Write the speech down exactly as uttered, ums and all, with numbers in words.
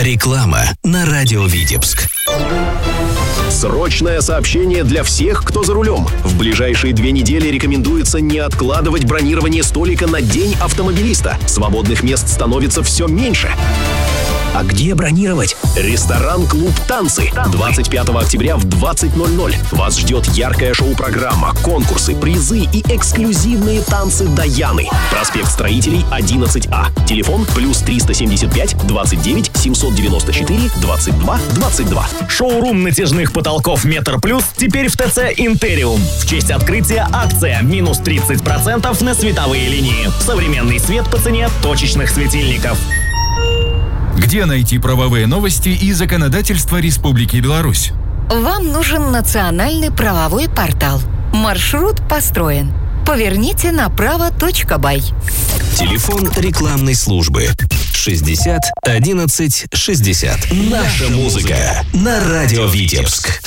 Реклама на радио Витебск. Срочное сообщение для всех, кто за рулем. В ближайшие две недели рекомендуется не откладывать бронирование столика на День автомобилиста. Свободных мест становится все меньше. А где бронировать? Ресторан-клуб «Танцы». двадцать пятого октября в двадцать ноль ноль. Вас ждет яркая шоу-программа, конкурсы, призы и эксклюзивные танцы Даяны. Проспект Строителей, одиннадцать А. Телефон плюс триста семьдесят пять двадцать девять семьсот девяносто четыре двадцать два двадцать два. Шоурум натяжных потолков «Метр Плюс» теперь в ТЦ «Интериум». В честь открытия акция минус тридцать процентов на световые линии. Современный свет по цене точечных светильников. Где найти правовые новости и законодательство Республики Беларусь? Вам нужен национальный правовой портал. Маршрут построен. Поверните направо точка бай. Телефон рекламной службы шестьдесят одиннадцать шестьдесят. Наша музыка на радио Витебск.